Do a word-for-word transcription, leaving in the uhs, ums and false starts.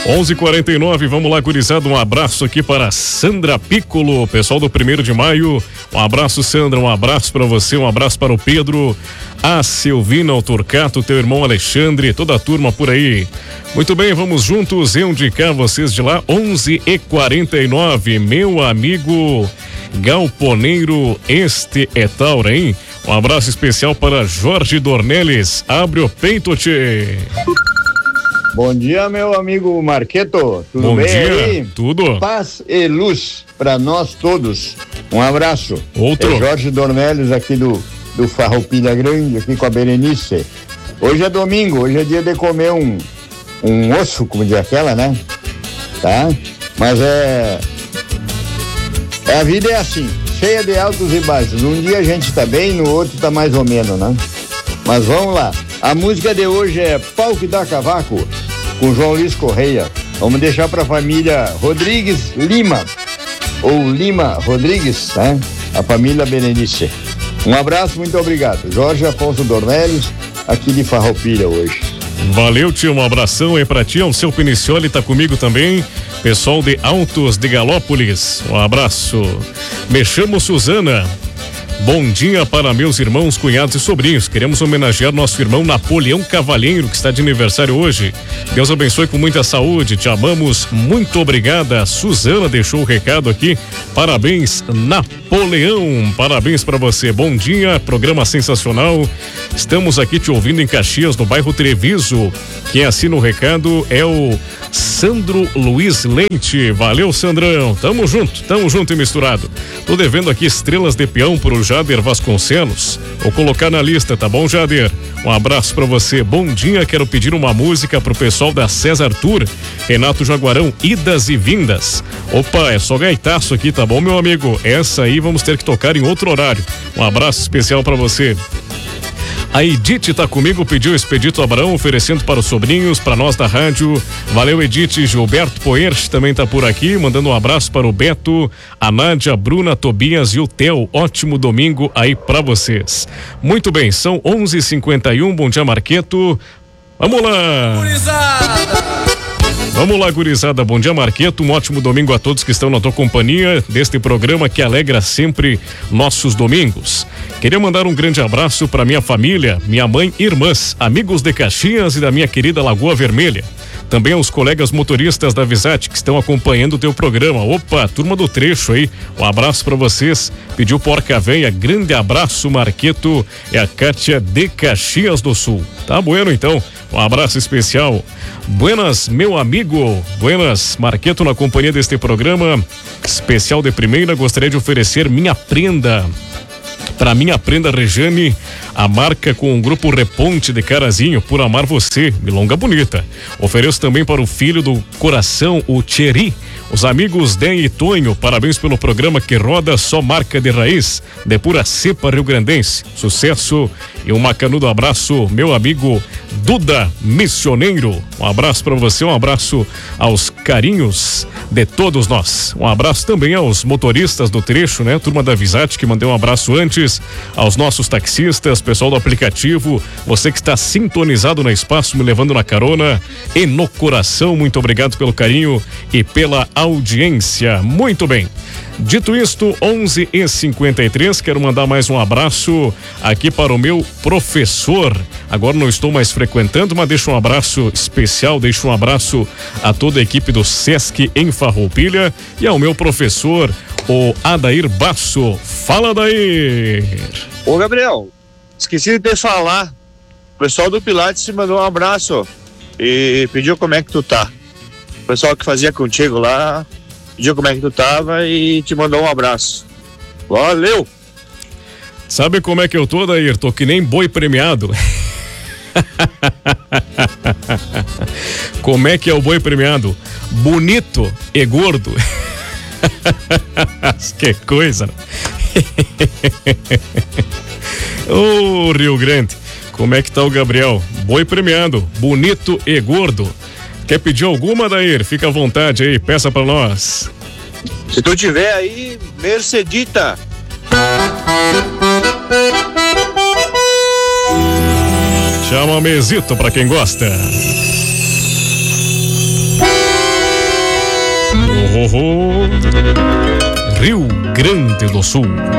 onze e quarenta e nove, vamos lá, gurizada, um abraço aqui para Sandra Piccolo, pessoal do primeiro de maio, um abraço, Sandra, um abraço para você, um abraço para o Pedro, a Silvina, o Turcato, teu irmão Alexandre, toda a turma por aí. Muito bem, vamos juntos, eu indicar vocês de lá, onze e quarenta e nove, meu amigo galponeiro, este é Taura, hein? Um abraço especial para Jorge Dornelles, abre o peito, tchê. Bom dia, meu amigo Marqueto, tudo Bom bem dia, aí? Tudo. Paz e luz para nós todos, um abraço. Outro. É Jorge Dornelles aqui do, do Farroupilha Grande, aqui com a Berenice. Hoje é domingo, hoje é dia de comer um, um osso, como diz aquela, né? Tá? Mas é... A vida é assim, cheia de altos e baixos. Um dia a gente tá bem, no outro tá mais ou menos, né? Mas vamos lá. A música de hoje é Pau que dá Cavaco, com João Luiz Correia. Vamos deixar pra família Rodrigues Lima, ou Lima Rodrigues, né? A família Berenice. Um abraço, muito obrigado. Jorge Afonso Dornelles, aqui de Farroupilha hoje. Valeu, tio, um abração aí pra ti, o seu Pinicioli tá comigo também, pessoal de Altos de Galópolis, um abraço. Me chamo Suzana. Bom dia para meus irmãos, cunhados e sobrinhos. Queremos homenagear nosso irmão Napoleão Cavalheiro, que está de aniversário hoje. Deus abençoe com muita saúde. Te amamos. Muito obrigada. Suzana deixou o recado aqui. Parabéns, Napoleão. Parabéns para você. Bom dia, programa sensacional. Estamos aqui te ouvindo em Caxias, no bairro Treviso. Quem assina o recado é o Sandro Luiz Leite. Valeu, Sandrão. Tamo junto, tamo junto e misturado. Tô devendo aqui estrelas de peão pro Jader Vasconcelos. Vou colocar na lista, tá bom, Jader? Um abraço pra você. Bom dia, quero pedir uma música pro pessoal da César Tour. Renato Jaguarão, idas e vindas. Opa, é só gaitaço aqui, tá bom, meu amigo? Essa aí vamos ter que tocar em outro horário. Um abraço especial pra você. A Edith tá comigo, pediu o Expedito Abraão, oferecendo para os sobrinhos, para nós da rádio. Valeu, Edith. Gilberto Poerch também tá por aqui, mandando um abraço para o Beto, a Nádia, a Bruna, a Tobias e o Theo. Ótimo domingo aí para vocês. Muito bem, são onze e cinquenta e um, bom dia, Marqueto. Vamos lá! Gurizada! Vamos lá, gurizada, bom dia, Marqueto, um ótimo domingo a todos que estão na tua companhia, deste programa que alegra sempre nossos domingos. Queria mandar um grande abraço para minha família, minha mãe e irmãs, amigos de Caxias e da minha querida Lagoa Vermelha. Também aos colegas motoristas da Visat que estão acompanhando o teu programa. Opa, turma do trecho aí, um abraço para vocês. Pediu Porca Véia, grande abraço, Marqueto. É a Kátia de Caxias do Sul. Tá bueno, então, um abraço especial. Buenas, meu amigo. Buenas, Marqueto, na companhia deste programa especial de primeira, gostaria de oferecer minha prenda. Para minha prenda Rejane, a marca com o grupo Reponte de Carazinho, por amar você, milonga bonita. Ofereço também para o filho do coração, o Thierry. Os amigos Den e Tonho, parabéns pelo programa que roda só marca de raiz, de pura cepa rio-grandense. Sucesso e um macanudo abraço, meu amigo Duda Missioneiro. Um abraço para você, um abraço aos carinhos de todos nós. Um abraço também aos motoristas do trecho, né? Turma da Visat, que mandei um abraço antes, aos nossos taxistas, pessoal do aplicativo, você que está sintonizado no espaço, me levando na carona e no coração, muito obrigado pelo carinho e pela audiência. Muito bem. Dito isto, onze e cinquenta e três, quero mandar mais um abraço aqui para o meu professor. Agora não estou mais frequentando, mas deixo um abraço especial, deixo um abraço a toda a equipe do Sesc em Farroupilha e ao meu professor, o Adair Basso. Fala, Adair! Ô, Gabriel, esqueci de te falar. O pessoal do Pilates te mandou um abraço e pediu como é que tu tá. O pessoal que fazia contigo lá pediu como é que tu tava e te mandou um abraço. Valeu! Sabe como é que eu tô, Adair? Tô que nem boi premiado. Como é que é o boi premiado? Bonito e gordo. Que coisa. Ô, Rio Grande, como é que tá o Gabriel? Boi premiado, bonito e gordo. Quer pedir alguma, Adair? Fica à vontade aí, peça pra nós. Se tu tiver aí, Mercedita. Chama Mesito pra quem gosta. oh, oh. Rio Grande do Sul.